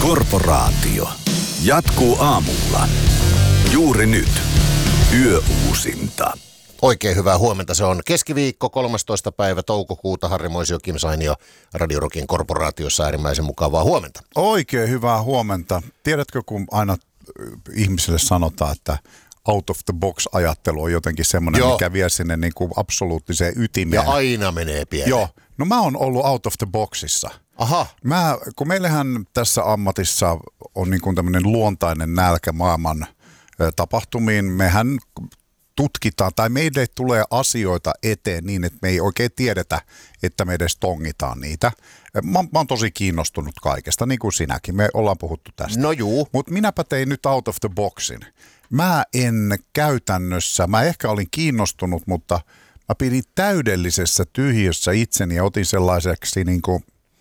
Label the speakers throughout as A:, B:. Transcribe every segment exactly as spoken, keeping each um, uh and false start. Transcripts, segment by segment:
A: Korporaatio. Jatkuu aamulla. Juuri nyt. Yöuusinta.
B: Oikein hyvää huomenta. Se on keskiviikko, kolmastoista päivä toukokuuta. Harri Moisio, Kim Sainio, Radio Rockin Korporaatiossa. Äärimmäisen mukavaa huomenta.
C: Oikein hyvää huomenta. Tiedätkö, kun aina ihmisille sanotaan, että out of the box ajattelu on jotenkin semmoinen, Joo. mikä vie sinne niin kuin absoluuttiseen ytimeen.
B: Ja aina menee pieleen.
C: Joo. No mä oon ollut out of the boxissa.
B: Aha.
C: Mä, kun meillähän tässä ammatissa on niin kuin tämmöinen luontainen nälkä maailman tapahtumiin, mehän tutkitaan tai meille tulee asioita eteen niin, että me ei oikein tiedetä, että me edes tongitaan niitä. Mä, mä oon tosi kiinnostunut kaikesta, niin kuin sinäkin. Me ollaan puhuttu tästä.
B: No juu.
C: Mutta minäpä tein nyt out of the boxin. Mä en käytännössä, mä ehkä olin kiinnostunut, mutta mä pidin täydellisessä tyhjössä itseni ja otin sellaiseksi niin kuin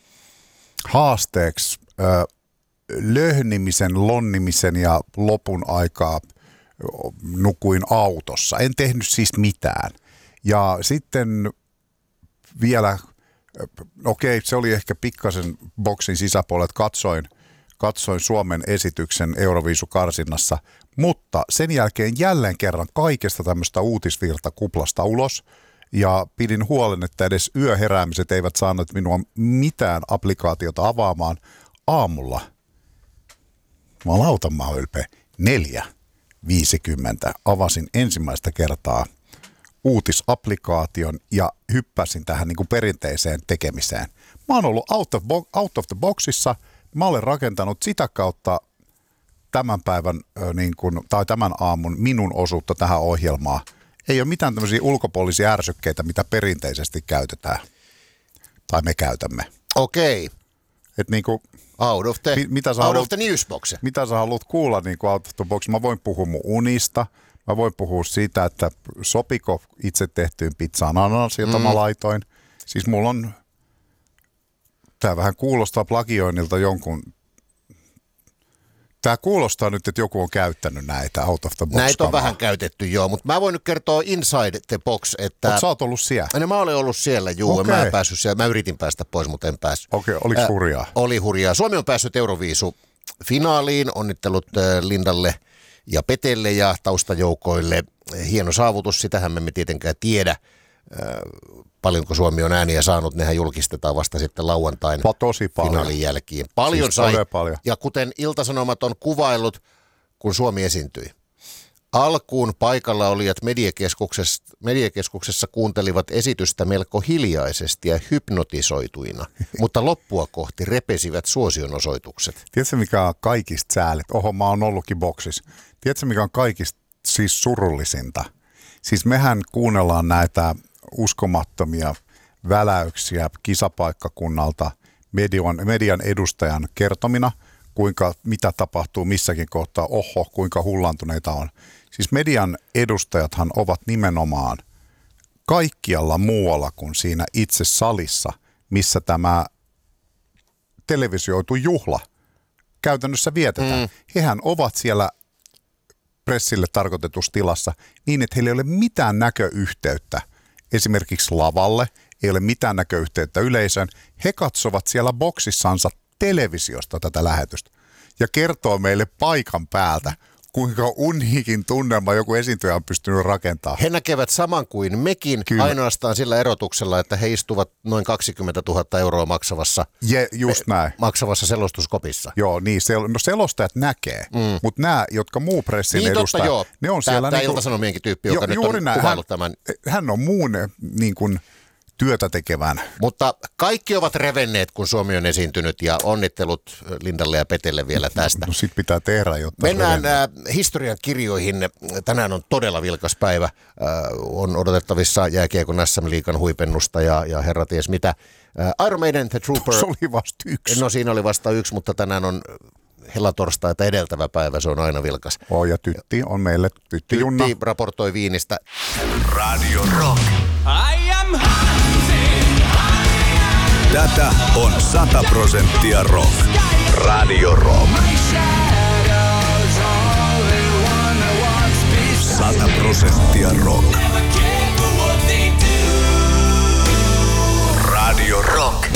C: haasteeksi ö, löhnimisen, lonnimisen ja lopun aikaa nukuin autossa. En tehnyt siis mitään. Ja sitten vielä, okei, se oli ehkä pikkasen boksin sisäpuolet, katsoin, katsoin Suomen esityksen Euroviisukarsinnassa, mutta sen jälkeen jälleen kerran kaikesta tämmöistä uutisvirta kuplasta ulos ja pidin huolen, että edes yöheräämiset eivät saaneet minua mitään applikaatiota avaamaan aamulla. Mä lautan, mä oon ylpeä. Neljä. viisikymmentä avasin ensimmäistä kertaa uutisapplikaation ja hyppäsin tähän niin kuin perinteiseen tekemiseen. Mä oon ollut out of, bo- out of the boxissa. Mä olen rakentanut sitä kautta tämän päivän niin kuin, tai tämän aamun minun osuutta tähän ohjelmaan. Ei ole mitään tämmöisiä ulkopuolisia ärsykkeitä, mitä perinteisesti käytetään. Tai me käytämme.
B: Okei.
C: Et niin kuin,
B: out of the,
C: mi, mitä sä
B: out
C: haluat,
B: of the newsbox.
C: Mitä sä haluat kuulla niin kuin out of the box? Mä voin puhua mun unista. Mä voin puhua siitä, että sopiko itse tehtyyn pizzaan ananas, jota mm. mä laitoin. Siis mulla on, tää vähän kuulostaa plagioinnilta jonkun. Tää kuulostaa nyt, että joku on käyttänyt näitä out of the box.
B: Näitä on vähän käytetty, joo, mutta mä voin nyt kertoa inside the box, että...
C: Oot sä oot ollut siellä?
B: No, mä olen ollut siellä, juu, okay. Mä en päässyt siellä. Mä yritin päästä pois, mutta en päässyt.
C: Okei, okay, oliko äh, hurjaa?
B: Oli hurjaa. Suomi on päässyt Euroviisu-finaaliin, onnittelut äh, Lindalle ja Petelle ja taustajoukoille. Hieno saavutus, sitähän me emme tietenkään tiedä. Äh, paljonko Suomi on ääniä saanut, nehän julkistetaan vasta sitten lauantain
C: tosi paljon.
B: Finaalin jälkeen. Paljon
C: siis
B: sai,
C: paljon.
B: Ja kuten Ilta-Sanomat on kuvaillut, kun Suomi esiintyi. Alkuun paikalla olijat mediakeskuksessa, mediakeskuksessa kuuntelivat esitystä melko hiljaisesti ja hypnotisoituina, mutta loppua kohti repesivät suosionosoitukset.
C: Tiedätkö, mikä on kaikista säälet? Oho, mä oon ollutkin boksissa. Tiedätkö, mikä on kaikista siis surullisinta? Siis mehän kuunnellaan näitä uskomattomia väläyksiä kisapaikkakunnalta median, median edustajan kertomina, kuinka, mitä tapahtuu missäkin kohtaa, oho, kuinka hullantuneita on. Siis median edustajathan ovat nimenomaan kaikkialla muualla kuin siinä itse salissa, missä tämä televisioitu juhla käytännössä vietetään. Mm. Hehän ovat siellä pressille tarkoitetussa tilassa niin, että heillä ei ole mitään näköyhteyttä esimerkiksi lavalle, ei ole mitään näköyhteyttä yleisöön. He katsovat siellä boksissansa televisiosta tätä lähetystä ja kertoo meille paikan päältä, kuinka uniikin tunnelma joku esiintyjä on pystynyt rakentamaan.
B: He näkevät saman kuin mekin, Kyllä. ainoastaan sillä erotuksella, että he istuvat noin kaksikymmentätuhatta euroa maksavassa,
C: Je, just näin.
B: maksavassa selostuskopissa.
C: Joo, niin sel- no selostajat näkee, mm. mutta nämä, jotka muu pressin
B: niin,
C: edustaa,
B: totta,
C: ne on
B: Tää,
C: siellä...
B: Tämä
C: niin
B: Ilta-Sanomienkin tyyppi, joka jo, nyt on
C: näin.
B: kuvaillut
C: hän,
B: tämän.
C: Hän on muun niin kuin työtä tekevän.
B: Mutta kaikki ovat revenneet, kun Suomi on esiintynyt ja onnittelut Lindalle ja Petelle vielä tästä.
C: No sit pitää tehdä, jotta...
B: Mennään äh, historian kirjoihin. Tänään on todella vilkas päivä. Äh, on odotettavissa jääkiekon äs äm-liigan huipennusta ja, ja herra ties mitä. Äh, Iron Maiden, The Trooper...
C: Se oli vasta yksi.
B: No siinä oli vasta yksi, mutta tänään on helatorstaita edeltävä päivä. Se on aina vilkas.
C: Oh, ja Tytti on meille, Tytti Junna.
B: Tytti raportoi Viinistä.
A: Radio Rock.
D: I am
A: Tätä on sata prosenttia rock. Radio Rock. Sata prosenttia rock. Radio Rock.